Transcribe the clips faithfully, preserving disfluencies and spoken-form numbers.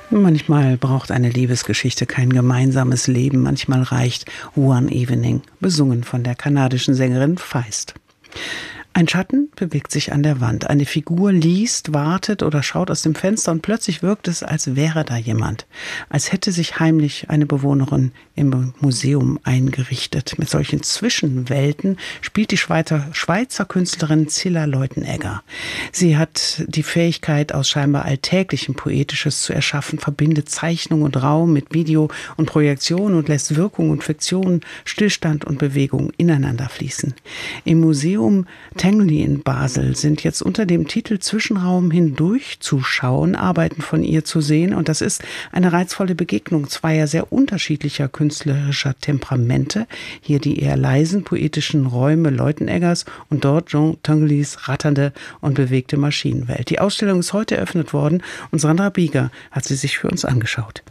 Manchmal braucht eine Liebesgeschichte kein gemeinsames Leben, manchmal reicht One Evening, besungen von der kanadischen Sängerin Feist. Ein Schatten bewegt sich an der Wand. Eine Figur liest, wartet oder schaut aus dem Fenster und plötzlich wirkt es, als wäre da jemand. Als hätte sich heimlich eine Bewohnerin im Museum eingerichtet. Mit solchen Zwischenwelten spielt die Schweizer, Schweizer Künstlerin Cilla Leutenegger. Sie hat die Fähigkeit, aus scheinbar Alltäglichem Poetisches zu erschaffen, verbindet Zeichnung und Raum mit Video und Projektion und lässt Wirkung und Fiktion, Stillstand und Bewegung ineinander fließen. Im Museum Tinguely in Basel sind jetzt unter dem Titel Zwischenraum hindurchzuschauen, Arbeiten von ihr zu sehen. Und das ist eine reizvolle Begegnung zweier sehr unterschiedlicher künstlerischer Temperamente. Hier die eher leisen poetischen Räume Leuteneggers und dort Jean Tinguelys ratternde und bewegte Maschinenwelt. Die Ausstellung ist heute eröffnet worden und Sandra Bieger hat sie sich für uns angeschaut.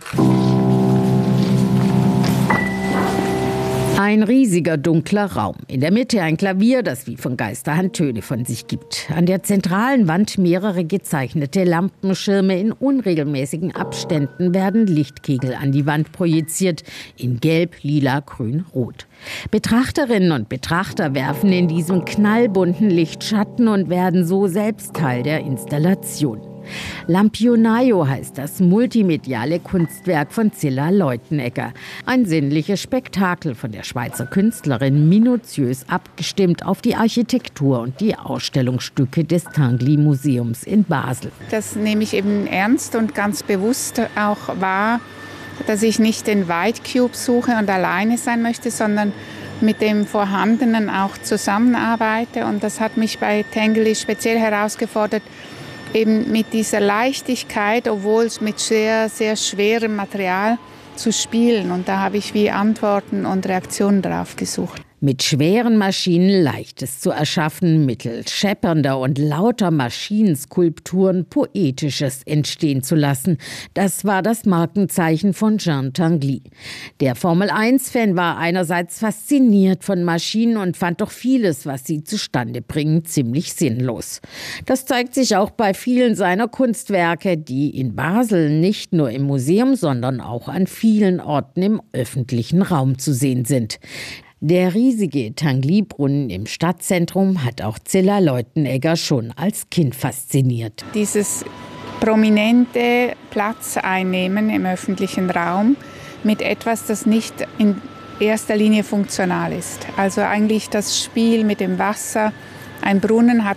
Ein riesiger, dunkler Raum. In der Mitte ein Klavier, das wie von Geisterhand Töne von sich gibt. An der zentralen Wand mehrere gezeichnete Lampenschirme. In unregelmäßigen Abständen werden Lichtkegel an die Wand projiziert. In Gelb, Lila, Grün, Rot. Betrachterinnen und Betrachter werfen in diesem knallbunten Licht Schatten und werden so selbst Teil der Installation. Lampionaio heißt das multimediale Kunstwerk von Cilla Leutenegger. Ein sinnliches Spektakel von der Schweizer Künstlerin, minutiös abgestimmt auf die Architektur und die Ausstellungsstücke des Tinguely-Museums in Basel. Das nehme ich eben ernst und ganz bewusst auch wahr, dass ich nicht den White Cube suche und alleine sein möchte, sondern mit dem Vorhandenen auch zusammenarbeite. Und das hat mich bei Tinguely speziell herausgefordert, eben mit dieser Leichtigkeit, obwohl es mit sehr, sehr schwerem Material zu spielen. Und da habe ich wie Antworten und Reaktionen drauf gesucht. Mit schweren Maschinen Leichtes zu erschaffen, mittels scheppernder und lauter Maschinenskulpturen Poetisches entstehen zu lassen. Das war das Markenzeichen von Jean Tinguely. Der Formel eins Fan war einerseits fasziniert von Maschinen und fand doch vieles, was sie zustande bringen, ziemlich sinnlos. Das zeigt sich auch bei vielen seiner Kunstwerke, die in Basel nicht nur im Museum, sondern auch an vielen Orten im öffentlichen Raum zu sehen sind. Der riesige Tinguely-Brunnen im Stadtzentrum hat auch Cilla Leutenegger schon als Kind fasziniert. Dieses prominente Platz einnehmen im öffentlichen Raum mit etwas, das nicht in erster Linie funktional ist. Also eigentlich das Spiel mit dem Wasser. Ein Brunnen hat